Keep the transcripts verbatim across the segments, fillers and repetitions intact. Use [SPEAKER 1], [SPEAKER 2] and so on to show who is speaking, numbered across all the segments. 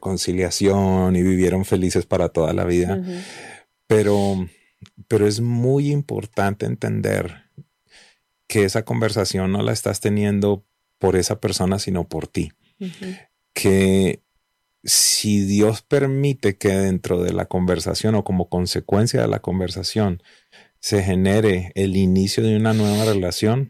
[SPEAKER 1] reconciliación y vivieron felices para toda la vida. Uh-huh. Pero, pero es muy importante entender que esa conversación no la estás teniendo por esa persona, sino por ti. Uh-huh. Que si Dios permite que dentro de la conversación o como consecuencia de la conversación se genere el inicio de una nueva relación,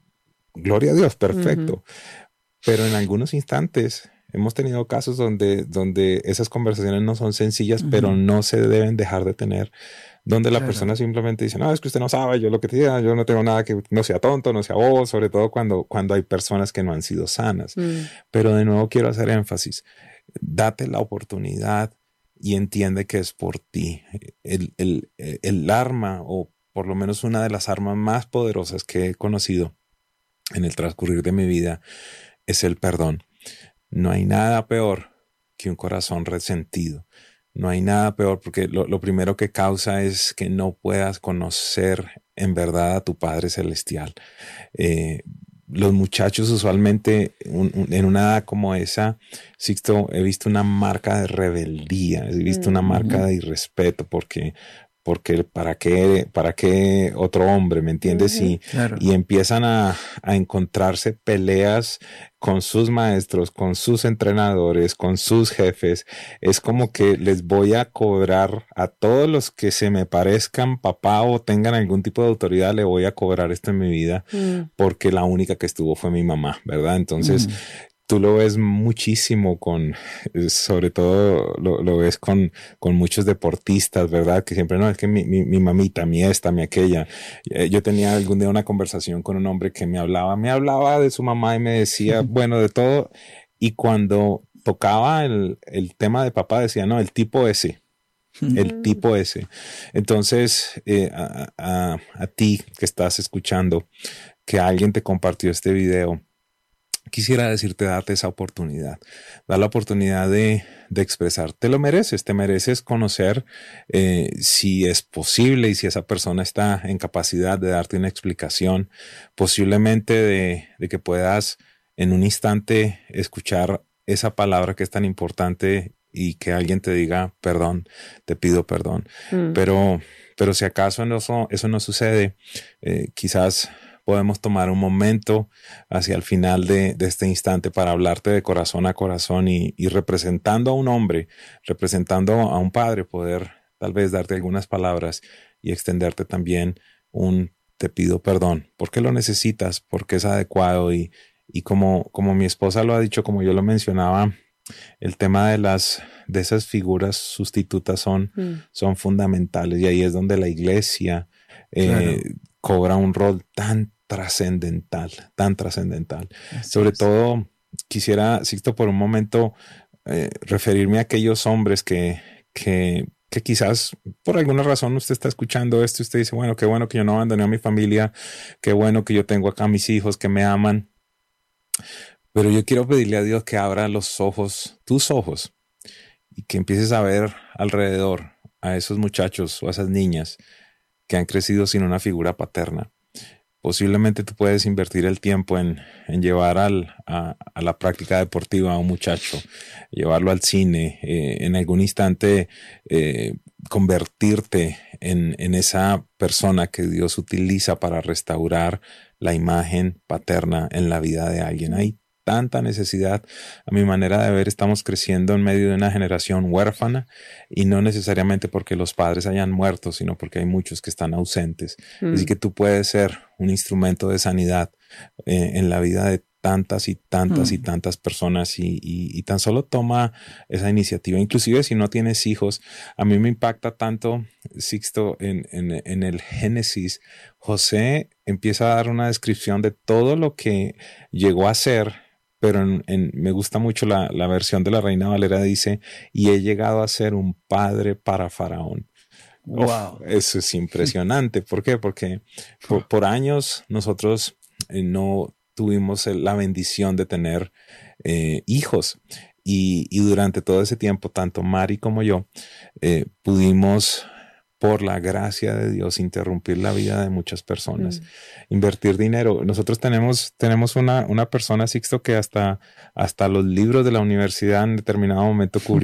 [SPEAKER 1] gloria a Dios, perfecto. Uh-huh. Pero en algunos instantes hemos tenido casos donde, donde esas conversaciones no son sencillas, uh-huh. pero no se deben dejar de tener, donde la claro. persona simplemente dice, no, es que usted no sabe, yo lo que te diga, yo no tengo nada que no sea tonto, no sea bobo, sobre todo cuando, cuando hay personas que no han sido sanas. Uh-huh. Pero de nuevo quiero hacer énfasis, date la oportunidad y entiende que es por ti. El, el, el arma, o por lo menos una de las armas más poderosas que he conocido en el transcurrir de mi vida, es el perdón. No hay nada peor que un corazón resentido. No hay nada peor porque lo, lo primero que causa es que no puedas conocer en verdad a tu Padre Celestial. Eh, los muchachos usualmente un, un, en una edad como esa, Sixto, he visto una marca de rebeldía, he visto mm-hmm. una marca de irrespeto porque... porque para qué, para qué otro hombre, ¿me entiendes? Uh-huh. Y, claro. y empiezan a, a encontrarse peleas con sus maestros, con sus entrenadores, con sus jefes. Es como que les voy a cobrar a todos los que se me parezcan papá o tengan algún tipo de autoridad, le voy a cobrar esto en mi vida, uh-huh. porque la única que estuvo fue mi mamá, ¿verdad? Entonces... Uh-huh. Tú lo ves muchísimo con, sobre todo lo, lo ves con, con muchos deportistas, ¿verdad? Que siempre, no, es que mi, mi, mi mamita, mi esta, mi aquella. Yo tenía algún día una conversación con un hombre que me hablaba, me hablaba de su mamá y me decía, bueno, de todo. Y cuando tocaba el, el tema de papá, decía, no, el tipo ese. El tipo ese. Entonces, eh, a, a, a ti que estás escuchando, que alguien te compartió este video, quisiera decirte, date esa oportunidad, da la oportunidad de, de expresar, te lo mereces, te mereces conocer eh, si es posible y si esa persona está en capacidad de darte una explicación, posiblemente de, de que puedas en un instante escuchar esa palabra que es tan importante y que alguien te diga, perdón, te pido perdón, mm. pero, pero si acaso eso, eso no sucede, eh, quizás podemos tomar un momento hacia el final de, de este instante para hablarte de corazón a corazón y, y representando a un hombre, representando a un padre, poder tal vez darte algunas palabras y extenderte también un te pido perdón, porque lo necesitas, porque es adecuado y, y como, como mi esposa lo ha dicho, como yo lo mencionaba, el tema de las de esas figuras sustitutas son, mm. son fundamentales y ahí es donde la iglesia eh, claro. cobra un rol tan trascendental, tan trascendental. Sobre es. todo, quisiera, Sixto, por un momento eh, referirme a aquellos hombres que, que, que quizás por alguna razón usted está escuchando esto y usted dice, bueno, qué bueno que yo no abandoné a mi familia, qué bueno que yo tengo acá a mis hijos que me aman, pero yo quiero pedirle a Dios que abra los ojos, tus ojos, y que empieces a ver alrededor a esos muchachos o a esas niñas que han crecido sin una figura paterna. Posiblemente tú puedes invertir el tiempo en, en llevar al, a, a la práctica deportiva a un muchacho, llevarlo al cine, eh, en algún instante eh, convertirte en, en esa persona que Dios utiliza para restaurar la imagen paterna en la vida de alguien. Hay tanta necesidad. A mi manera de ver, estamos creciendo en medio de una generación huérfana y no necesariamente porque los padres hayan muerto, sino porque hay muchos que están ausentes. Mm. Así que tú puedes ser un instrumento de sanidad eh, en la vida de tantas y tantas mm. y tantas personas y, y, y tan solo toma esa iniciativa. Inclusive si no tienes hijos, a mí me impacta tanto, Sixto, en, en, en el Génesis. José empieza a dar una descripción de todo lo que llegó a ser, pero en, en, me gusta mucho la, la versión de la Reina Valera, dice, y he llegado a ser un padre para Faraón.
[SPEAKER 2] Wow.
[SPEAKER 1] Uf, eso es impresionante. ¿Por qué? Porque por, por años nosotros eh, no tuvimos la bendición de tener eh, hijos y, y durante todo ese tiempo, tanto Mari como yo, eh, pudimos, por la gracia de Dios, interrumpir la vida de muchas personas, mm. invertir dinero. Nosotros tenemos, tenemos una, una persona, Sixto, que hasta, hasta los libros de la universidad en determinado momento cubrió